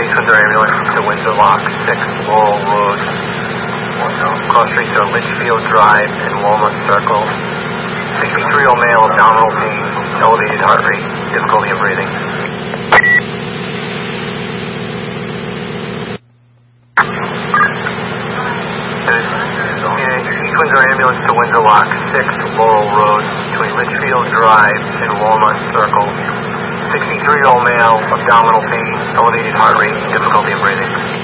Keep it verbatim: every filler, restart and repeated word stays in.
East Windsor ambulance to Windsor Lock, six Laurel Road. Cross streets are Litchfield Drive and Walnut Circle. sixty-three-year-old male, abdominal pain, elevated heart rate, difficulty in breathing. East Windsor ambulance to Windsor Lock, six Laurel Road, between Litchfield Drive and Walnut Circle. sixty-three-year-old male, abdominal pain, elevated heart rate, difficulty in breathing.